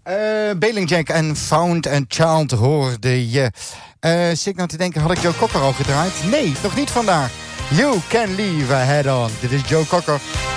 Bailing Jack en Found and Child hoorde je. Zit ik nou te denken, had ik Joe Cocker al gedraaid? Nee, nog niet vandaag. You Can Leave a Head On. Dit is Joe Cocker.